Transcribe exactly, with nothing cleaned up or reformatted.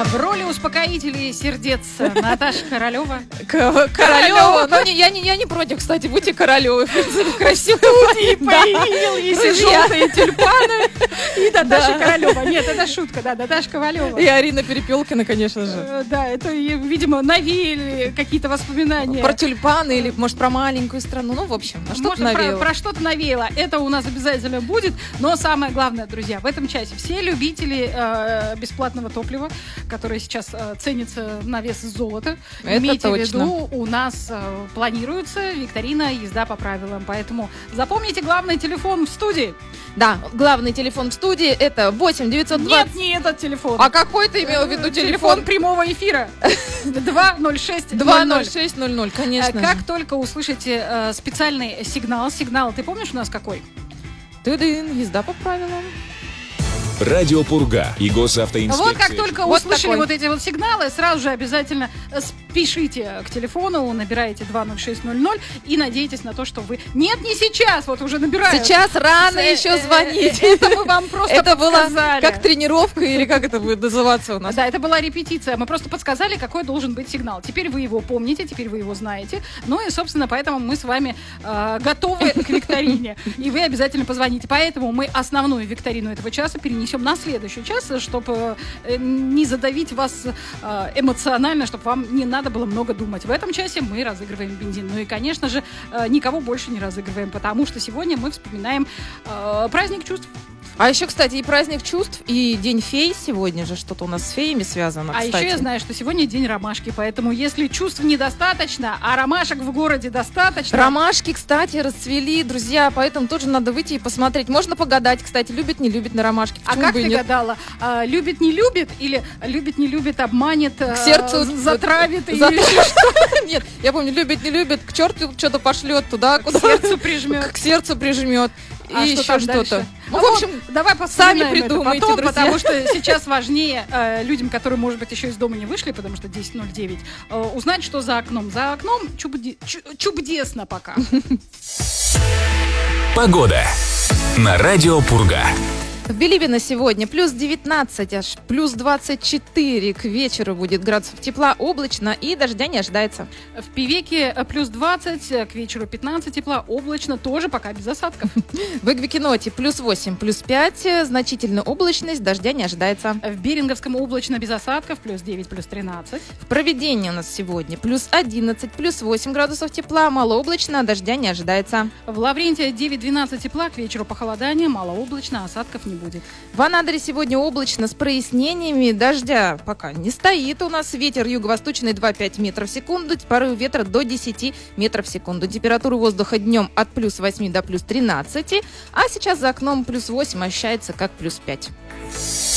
В роли успокоителей сердец Наташа Королева. Королева? Ну, я не против, кстати, будьте Королевой. В принципе, красиво. И появились желтые тюльпаны. И Наташа Королева. Нет, это шутка, да, Наташа Ковалева. И Арина Перепелкина, конечно же. Да, это, видимо, навеяли какие-то воспоминания. Про тюльпаны или, может, про маленькую страну. Ну, в общем, что-то навеяло. Про что-то навеяло. Это у нас обязательно будет. Но самое главное, друзья, в этом часе все любители бесплатного топлива, которое сейчас ценится на вес золота, имейте в виду, у нас планируется викторина «Езда по правилам». Поэтому запомните главный телефон в студии. Да, главный телефон в студии – это восемь девятьсот двадцать. Нет, не этот телефон. А какой ты имел в виду телефон? Телефон прямого эфира. два ноль шесть два ноль шесть ноль ноль, конечно. Как только услышите э, специальный сигнал, сигнал, ты помнишь у нас какой? Ты-дын, езда по правилам. Радио Пурга и госавтоинспекция. Вот как только вот услышали такой. Вот эти вот сигналы, сразу же обязательно спешите к телефону, набираете два ноль шесть ноль ноль и надеетесь на то, что вы... Нет, не сейчас, вот уже набираю. Сейчас рано еще звонить. Это мы вам просто это подсказали. Была как тренировка или как это будет называться у нас? Да, это была репетиция. Мы просто подсказали, какой должен быть сигнал. Теперь вы его помните, теперь вы его знаете. Ну и, собственно, поэтому мы с вами э, готовы к викторине. И вы обязательно позвоните. Поэтому мы основную викторину этого часа перенесем на следующий час, чтобы э, не задавить вас э, эмоционально, чтобы вам не надо было много думать. В этом часе мы разыгрываем бензин. Ну и, конечно же, э, никого больше не разыгрываем, потому что сегодня мы вспоминаем э, праздник чувств. А еще, кстати, и праздник чувств, и день фей сегодня же, что-то у нас с феями связано, а кстати. еще я знаю, что сегодня день ромашки, поэтому если чувств недостаточно, а ромашек в городе достаточно... Ромашки, кстати, расцвели, друзья, поэтому тоже надо выйти и посмотреть. Можно погадать, кстати, любит, не любит на ромашке. Почему а как ты нет? гадала? А, любит, не любит? Или любит, не любит, обманет, к сердцу а, затравит? Зат... Или что? Нет, я помню, любит, не любит, к черту что-то пошлет туда, куда... К сердцу прижмет. К сердцу прижмет. А и что еще что-то. Ну, а в общем, вот, давай сами придумайте, потом, друзья. Потому что сейчас важнее э, людям, которые, может быть, еще из дома не вышли, потому что десять ноль девять, э, узнать, что за окном. За окном чубди, чу, чудесно пока. Погода на Радио Пурга. В Билибино сегодня плюс девятнадцать, аж плюс двадцать четыре. К вечеру будет градусов тепла, облачно и дождя не ожидается. В Певеке плюс двадцать, к вечеру пятнадцать тепла, облачно, тоже пока без осадков. В Игвикиноте плюс восемь, плюс пять, значительная облачность, дождя не ожидается. В Беринговском облачно без осадков, плюс девять, плюс тринадцать. В Провидении у нас сегодня плюс одиннадцать, плюс восемь градусов тепла, малооблачно, дождя не ожидается. В Лаврентии девять-двенадцать тепла, к вечеру похолодание, малооблачно, осадков не будет. В Анадыре сегодня облачно с прояснениями, дождя пока не стоит. У нас ветер юго-восточный два-пять метров в секунду, порыв ветра до десять метров в секунду. Температура воздуха днем от плюс восемь до плюс тринадцать, а сейчас за окном плюс восемь ощущается как плюс пять.